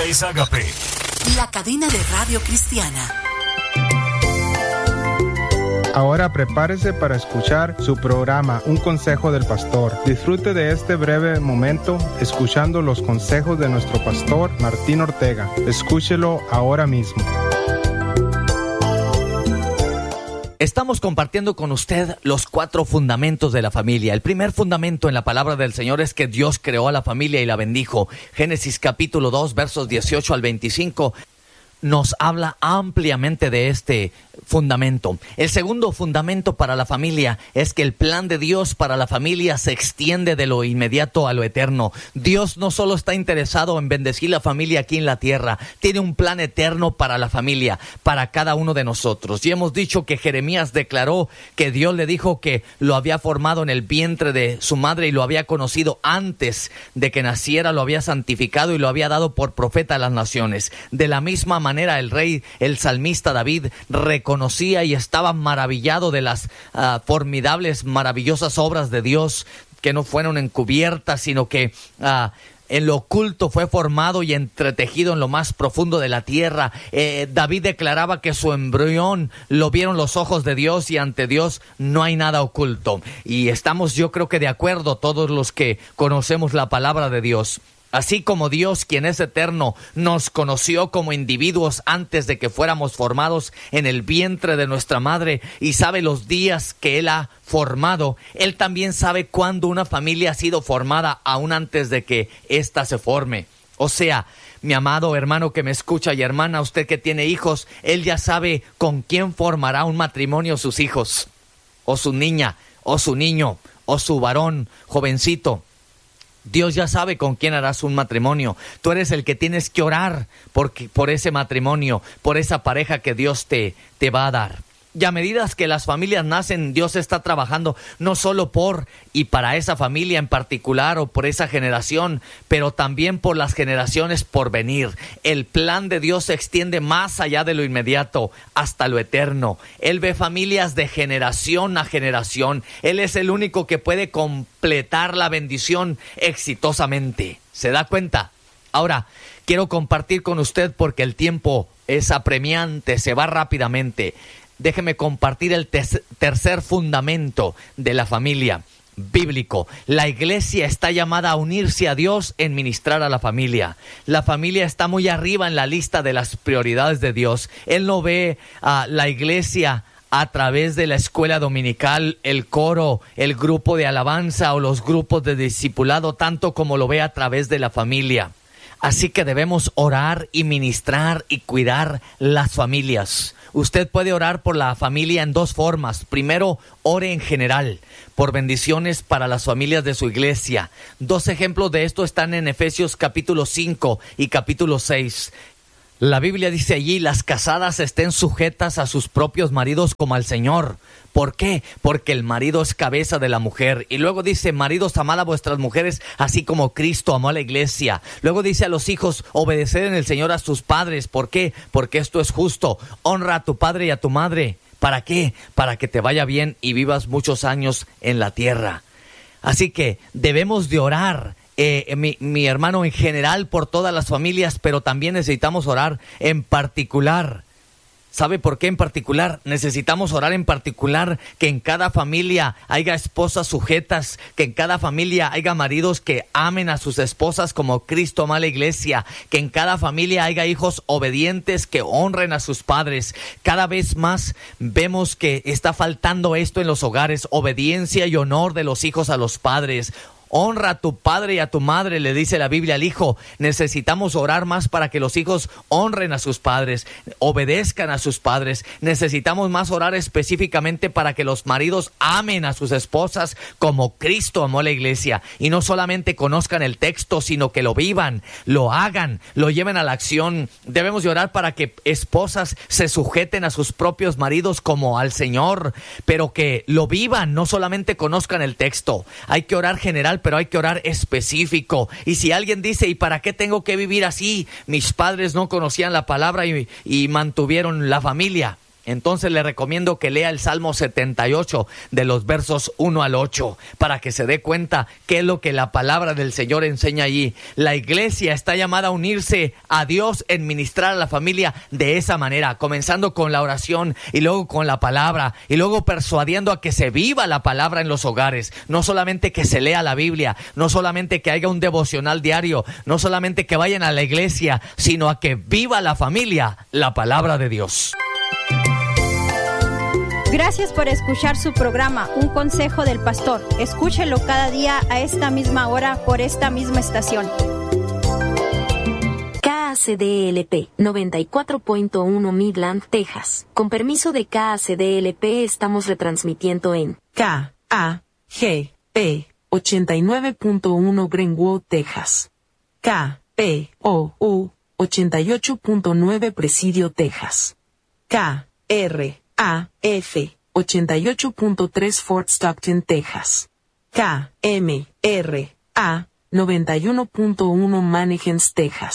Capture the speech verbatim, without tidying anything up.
seis Agape, la cadena de radio cristiana. Ahora prepárese para escuchar su programa Un Consejo del Pastor. Disfrute de este breve momento escuchando los consejos de nuestro pastor Martín Ortega. Escúchelo ahora mismo. Estamos compartiendo con usted los cuatro fundamentos de la familia. El primer fundamento en la palabra del Señor es que Dios creó a la familia y la bendijo. Génesis capítulo dos, versos dieciocho al veinticinco. Nos habla ampliamente de este fundamento. El segundo fundamento para la familia es que el plan de Dios para la familia se extiende de lo inmediato a lo eterno. Dios no solo está interesado en bendecir la familia aquí en la tierra, tiene un plan eterno para la familia, para cada uno de nosotros. Y hemos dicho que Jeremías declaró que Dios le dijo que lo había formado en el vientre de su madre y lo había conocido antes de que naciera, lo había santificado y lo había dado por profeta a las naciones. De la misma manera el rey, el salmista David, reconocía y estaba maravillado de las uh, formidables, maravillosas obras de Dios que no fueron encubiertas, sino que uh, en lo oculto fue formado y entretejido en lo más profundo de la tierra. Eh, David declaraba que su embrión lo vieron los ojos de Dios y ante Dios no hay nada oculto. Y estamos, yo creo que de acuerdo todos los que conocemos la palabra de Dios. Así como Dios, quien es eterno, nos conoció como individuos antes de que fuéramos formados en el vientre de nuestra madre y sabe los días que Él ha formado, Él también sabe cuándo una familia ha sido formada aún antes de que ésta se forme. O sea, mi amado hermano que me escucha y hermana, usted que tiene hijos, Él ya sabe con quién formará un matrimonio sus hijos, o su niña, o su niño, o su varón jovencito. Dios ya sabe con quién harás un matrimonio. Tú eres el que tienes que orar por, por ese matrimonio, por esa pareja que Dios te, te va a dar. Y a medida que las familias nacen, Dios está trabajando no solo por y para esa familia en particular o por esa generación, pero también por las generaciones por venir. El plan de Dios se extiende más allá de lo inmediato, hasta lo eterno. Él ve familias de generación a generación. Él es el único que puede completar la bendición exitosamente. ¿Se da cuenta? Ahora, quiero compartir con usted porque el tiempo es apremiante, se va rápidamente. Déjeme compartir el te- tercer fundamento de la familia bíblico. La iglesia está llamada a unirse a Dios en ministrar a la familia. La familia está muy arriba en la lista de las prioridades de Dios. Él no ve a la iglesia a través de la escuela dominical, el coro, el grupo de alabanza o los grupos de discipulado, tanto como lo ve a través de la familia. Así que debemos orar y ministrar y cuidar las familias. Usted puede orar por la familia en dos formas. Primero, ore en general por bendiciones para las familias de su iglesia. Dos ejemplos de esto están en Efesios capítulo cinco y capítulo seis. La Biblia dice allí, las casadas estén sujetas a sus propios maridos como al Señor. ¿Por qué? Porque el marido es cabeza de la mujer. Y luego dice, maridos, amad a vuestras mujeres, así como Cristo amó a la iglesia. Luego dice a los hijos, obedeced en el Señor a sus padres. ¿Por qué? Porque esto es justo. Honra a tu padre y a tu madre. ¿Para qué? Para que te vaya bien y vivas muchos años en la tierra. Así que debemos de orar. Eh, mi, mi hermano, en general por todas las familias, pero también necesitamos orar en particular. ¿Sabe por qué en particular? Necesitamos orar en particular que en cada familia haya esposas sujetas, que en cada familia haya maridos que amen a sus esposas como Cristo ama a la iglesia, que en cada familia haya hijos obedientes que honren a sus padres. Cada vez más vemos que está faltando esto en los hogares, obediencia y honor de los hijos a los padres. Honra a tu padre y a tu madre, le dice la Biblia al hijo. Necesitamos orar más para que los hijos honren a sus padres, obedezcan a sus padres. Necesitamos más orar específicamente para que los maridos amen a sus esposas como Cristo amó a la iglesia. Y no solamente conozcan el texto, sino que lo vivan, lo hagan, lo lleven a la acción. Debemos de orar para que esposas se sujeten a sus propios maridos como al Señor, pero que lo vivan, no solamente conozcan el texto. Hay que orar general, pero hay que orar específico. Y si alguien dice, ¿y para qué tengo que vivir así? Mis padres no conocían la palabra y, y mantuvieron la familia. entonces le recomiendo que lea el Salmo setenta y ocho de los versos uno al ocho para que se dé cuenta qué es lo que la palabra del Señor enseña allí. La iglesia está llamada a unirse a Dios en ministrar a la familia de esa manera, comenzando con la oración y luego con la palabra y luego persuadiendo a que se viva la palabra en los hogares. No solamente que se lea la Biblia, no solamente que haya un devocional diario, no solamente que vayan a la iglesia, sino a que viva la familia la palabra de Dios. Gracias por escuchar su programa, Un Consejo del Pastor. Escúchelo cada día a esta misma hora por esta misma estación. K A C D L P noventa y cuatro punto uno Midland, Texas. Con permiso de K A C D L P estamos retransmitiendo en K A G P ochenta y nueve punto uno Greenwood, Texas. K P O U ochenta y ocho punto nueve Presidio, Texas. K R A F ochenta y ocho punto tres Fort Stockton, Texas. K M R A noventa y uno punto uno Mannequins, Texas.